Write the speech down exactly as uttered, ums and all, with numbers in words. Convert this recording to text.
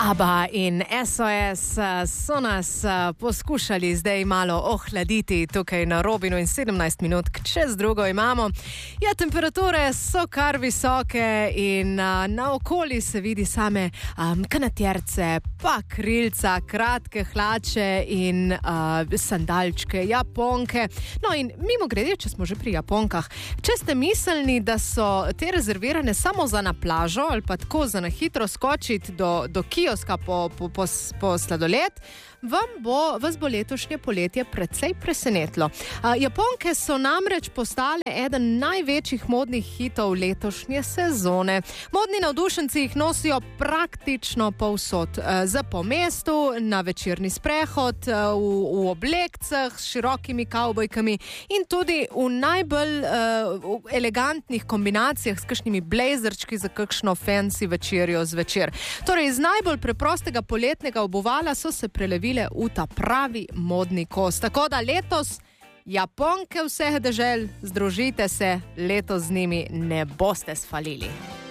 ABBA in S O S so nas poskušali zdaj malo ohladiti tukaj na Robinu in sedemnajst minut čez drugo imamo. Ja, temperature so kar visoke in uh, na okoli se vidi same um, kanatjerce, pa krilca, kratke hlače in uh, sandalčke, japonke. No in mimo grede, če smo že pri japonkah, če ste mislili, da so te rezervirane samo za na plažo ali pa tako za na hitro skočiti do, do kioska po, po, po, po sladoled, vam bo, vas bo letošnje poletje precej presenetilo. Uh, Japonke so namreč postale eden največjih modnih hitov letošnje sezone. Modni navdušenci jih nosijo praktično povsod. Uh, za po mestu, na večerni sprehod, uh, v, v oblekcah s širokimi kavbojkami in tudi v najbolj uh, v elegantnih kombinacijah s kakšnimi blazerčki za kakšno fancy večerjo zvečer. Torej, iz najbolj preprostega poletnega obuvala so se prelevili v ta pravi modni kos. Tako da letos Japonke vseh dežel, združite se, letos z njimi ne boste sfalili.